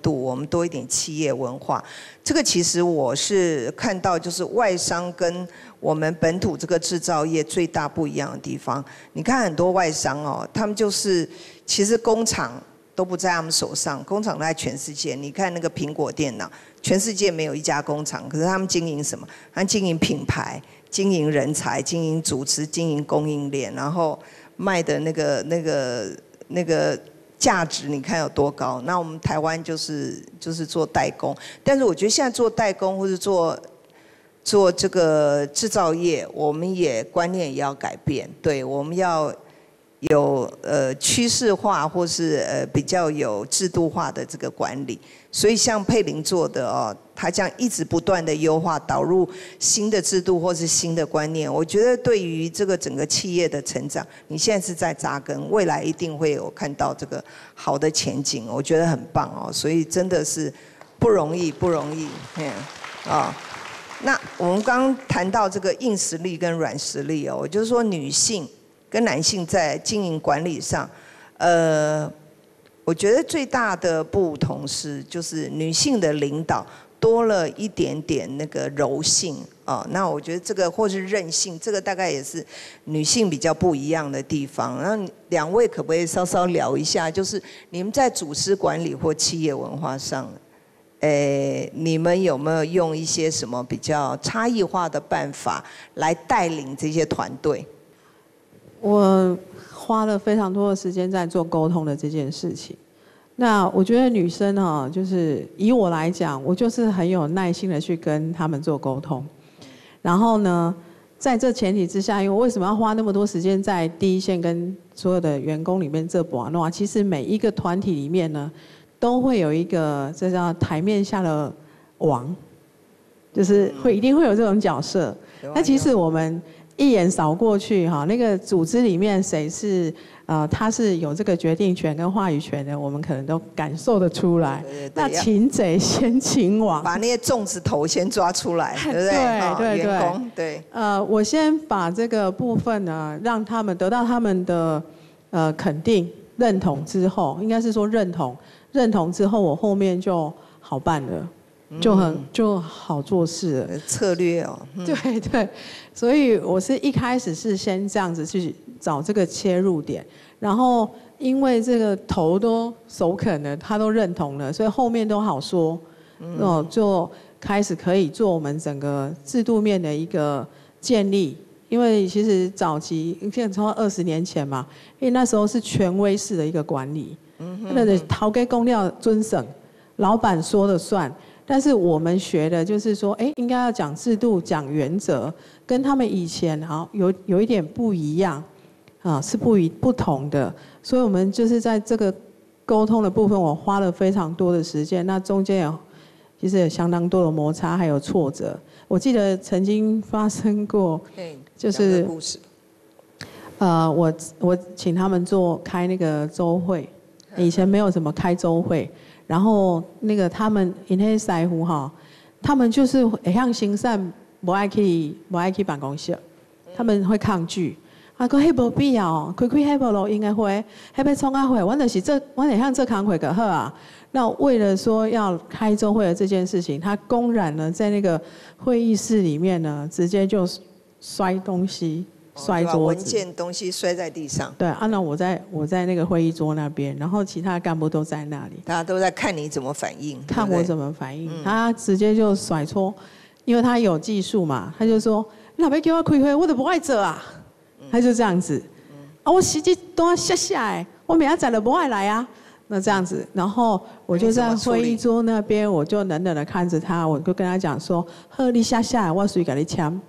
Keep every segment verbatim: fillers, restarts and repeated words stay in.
度，我们多一点企业文化。这个其实我是看到，就是外商跟我们本土这个制造业最大不一样的地方。你看很多外商哦，他们就是其实工厂都不在他们手上，工厂都在全世界。你看那个苹果电脑，全世界没有一家工厂，可是他们经营什么？他们经营品牌、经营人才、经营组织、经营供应链，然后卖的那个那个那个价值，你看有多高？那我们台湾就是就是做代工，但是我觉得现在做代工或者做做这个制造业，我们也观念也要改变，对，我们要有呃趋势化或是呃比较有制度化的这个管理。所以像佩玲做的哦，他这样一直不断的优化，导入新的制度或是新的观念，我觉得对于这个整个企业的成长，你现在是在扎根，未来一定会有看到这个好的前景，我觉得很棒哦。所以真的是不容易，不容易，嗯，啊。那我们刚刚谈到这个硬实力跟软实力哦，就是说女性跟男性在经营管理上，呃。我觉得最大的不同是，就是女性的领导多了一点点那个柔性啊、哦。那我觉得这个或是韧性，这个大概也是女性比较不一样的地方。那两位可不可以稍稍聊一下，就是你们在组织管理或企业文化上，呃，你们有没有用一些什么比较差异化的办法来带领这些团队？ 我花了非常多的时间在做沟通的这件事情。那我觉得女生哈，就是以我来讲，我就是很有耐心的去跟他们做沟通。然后呢，在这前提之下，因为我为什么要花那么多时间在第一线跟所有的员工里面这把诺？其实每一个团体里面呢，都会有一个这叫台面下的王，就是会一定会有这种角色。那其实我们一眼扫过去，哈，那个组织里面谁是呃，他是有这个决定权跟话语权的，我们可能都感受得出来。对对对，那擒贼先擒王， 把那些粽子头先抓出来，对不对？ 对对对， 员工对。 呃，我先把这个部分呢，让他们得到他们的呃肯定、认同之后，应该是说认同，认同之后，我后面就好办了。就很就好做事了， 策略哦。 嗯、对对，所以我是一开始是先这样子去找这个切入点，然后因为这个头都首肯了，他都认同了，所以后面都好说，嗯、哦，就开始可以做我们整个制度面的一个建立。因为其实早期，现在从二十年前嘛，因为那时候是权威式的一个管理，嗯哼，那个头家公料遵守，老板说了算。但是我们学的就是说，哎，应该要讲制度、讲原则，跟他们以前好有有一点不一样，啊，是不一不同的。所以我们就是在这个沟通的部分，我花了非常多的时间。那中间有其实有相当多的摩擦，还有挫折。我记得曾经发生过，就是呃，我我请他们做开那个周会，以前没有什么开周会。然后那个他们因为师傅哈，他们就是会向行善，不爱去不爱去办公室，他们会抗拒。啊，讲迄无必要，开开迄无录音的会，迄要创啊会，我就是这，我得向这康会个好啊。那为了说要开周会的这件事情，他公然呢在那个会议室里面呢，直接就摔东西。摔桌子， 文件东西摔在地上。 对，啊，那我在我在那个会议桌那边，然后其他干部都在那里， 大家都在看你怎么反应， 看我怎么反应。嗯、他直接就甩搓，因为他有技术嘛，他就说：“你哪边给我开会，我都不爱做啊。嗯”他就这样子，嗯、啊，我实际都要下下来，我明仔载都不爱来啊。那这样子，然后我就在会议桌那边，我就冷冷的看着他，我就跟他讲说：“呵，你下下来，我随给你签。”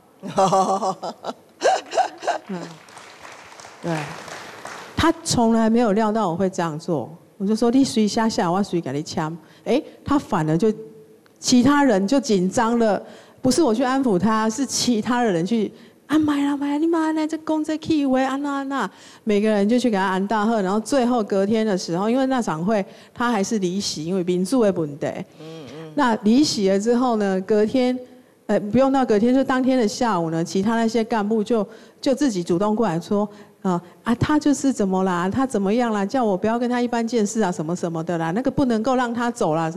嗯，对，他从来没有料到我会这样做，我就说你随下下，我随给你签。哎，他反而就其他人就紧张了，不是我去安抚他，是其他的人去啊买啦买啦，你妈那这公这气味安那安那，每个人就去给他安大贺，然后最后隔天的时候，因为那场会他还是离席，因为民主的问题。嗯嗯。那离席了之后呢，隔天。呃，不用到隔天，就当天的下午呢，其他那些干部就就自己主动过来说， 啊啊，他就是怎么啦，他怎么样啦，叫我不要跟他一般见识啊，什么什么的啦，那个不能够让他走啦。